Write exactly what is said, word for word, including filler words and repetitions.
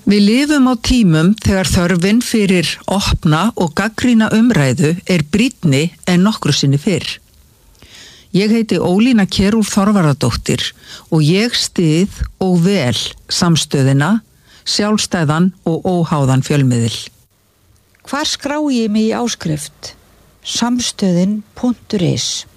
Við lifum á tímum þegar þörfin fyrir opna og gagnrýna umræðu er brýnni en nokkru sinni fyrr. Ég heiti Ólína Kjerúlf Þorvarðardóttir og ég styð og vel samstöðina, sjálfstæðan og óháðan fjölmiðil. Hvar skrái ég mig í áskrift? samstöðin punktur is